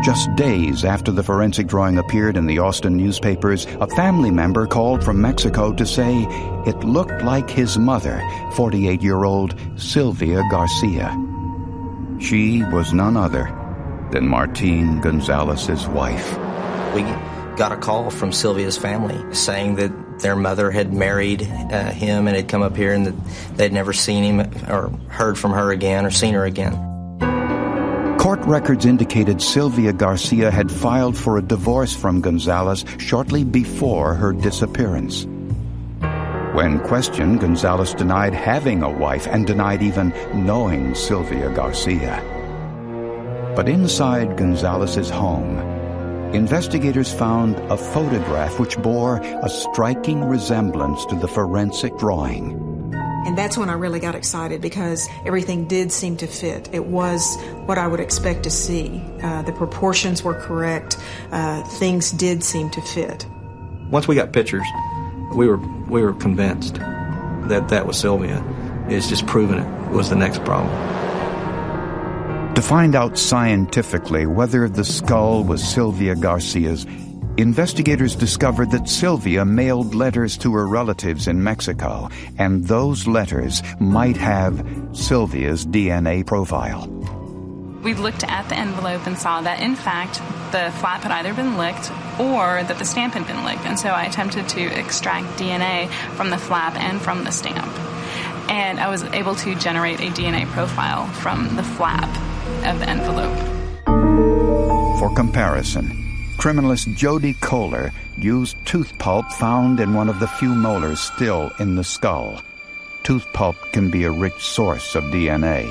Just days after the forensic drawing appeared in the Austin newspapers, a family member called from Mexico to say it looked like his mother, 48-year-old Sylvia Garcia. She was none other than Martín Gonzalez's wife. We got a call from Sylvia's family saying that their mother had married him and had come up here and that they'd never seen him or heard from her again or seen her again. Court records indicated Sylvia Garcia had filed for a divorce from Gonzalez shortly before her disappearance. When questioned, Gonzalez denied having a wife and denied even knowing Sylvia Garcia. But inside Gonzalez's home, investigators found a photograph which bore a striking resemblance to the forensic drawing. And that's when I really got excited because everything did seem to fit. It was what I would expect to see. The proportions were correct. Things did seem to fit. Once we got pictures, we were convinced that that was Sylvia. It's just proving it was the next problem. To find out scientifically whether the skull was Sylvia Garcia's, investigators discovered that Sylvia mailed letters to her relatives in Mexico, and those letters might have Sylvia's DNA profile. We looked at the envelope and saw that, in fact, the flap had either been licked or that the stamp had been licked. And so I attempted to extract DNA from the flap and from the stamp. And I was able to generate a DNA profile from the flap of the envelope. For comparison, criminalist Jody Kohler used tooth pulp found in one of the few molars still in the skull. Tooth pulp can be a rich source of DNA.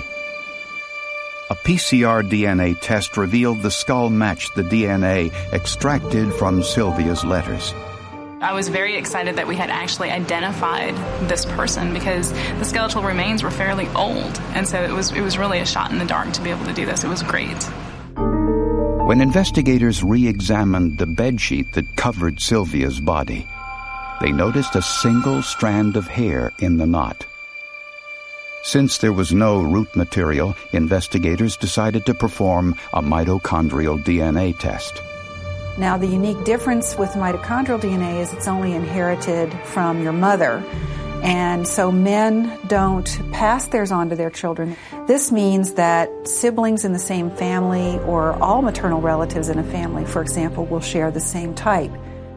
A PCR DNA test revealed the skull matched the DNA extracted from Sylvia's letters. I was very excited that we had actually identified this person because the skeletal remains were fairly old, and so it was really a shot in the dark to be able to do this. It was great. When investigators re-examined the bedsheet that covered Sylvia's body, they noticed a single strand of hair in the knot. Since there was no root material, investigators decided to perform a mitochondrial DNA test. Now, the unique difference with mitochondrial DNA is it's only inherited from your mother. And so men don't pass theirs on to their children. This means that siblings in the same family or all maternal relatives in a family, for example, will share the same type.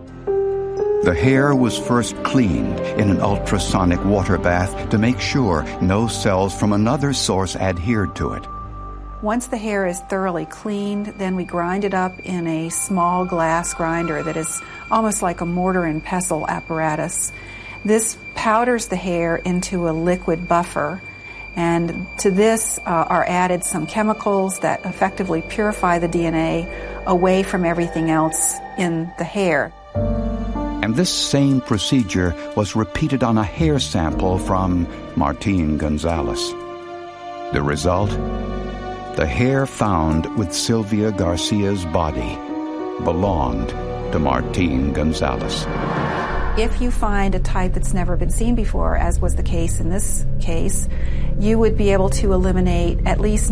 The hair was first cleaned in an ultrasonic water bath to make sure no cells from another source adhered to it. Once the hair is thoroughly cleaned, then we grind it up in a small glass grinder that is almost like a mortar and pestle apparatus. This powders the hair into a liquid buffer, and to this are added some chemicals that effectively purify the DNA away from everything else in the hair. And this same procedure was repeated on a hair sample from Martín Gonzalez. The result? The hair found with Sylvia Garcia's body belonged to Martín Gonzalez. If you find a type that's never been seen before, as was the case in this case, you would be able to eliminate at least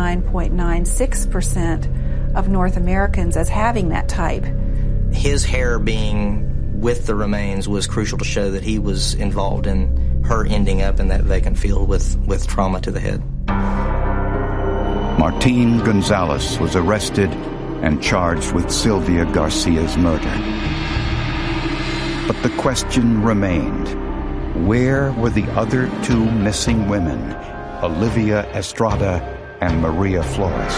99.96% of North Americans as having that type. His hair being with the remains was crucial to show that he was involved in her ending up in that vacant field with trauma to the head. Martín Gonzalez was arrested and charged with Sylvia Garcia's murder. But the question remained, where were the other two missing women, Olivia Estrada and Maria Flores?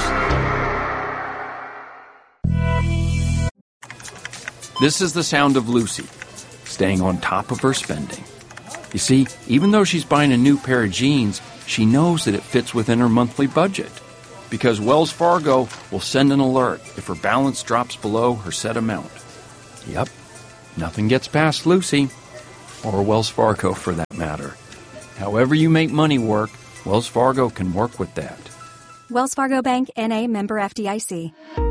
This is the sound of Lucy, staying on top of her spending. You see, even though she's buying a new pair of jeans, she knows that it fits within her monthly budget, because Wells Fargo will send an alert if her balance drops below her set amount. Yep, nothing gets past Lucy, or Wells Fargo for that matter. However you make money work, Wells Fargo can work with that. Wells Fargo Bank, N.A., member FDIC.